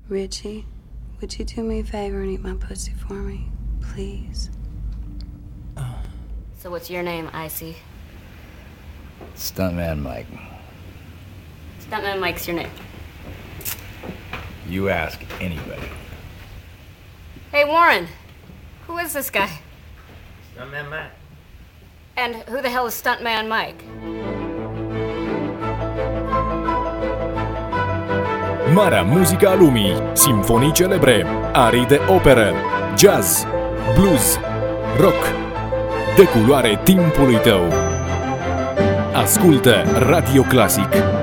Richie, would you do me a favor and eat my pussy for me? Please. So what's your name, Icy? Stuntman Mike. Stuntman Mike's your name. You ask anybody. Hey, Warren. Who is this guy? Stuntman Mike. And who the hell is Stuntman Mike? Marea muzică a lumii, simfonii celebre, arii de operă, jazz, blues, rock, de culoare timpului tău. Ascultă Radio Classic.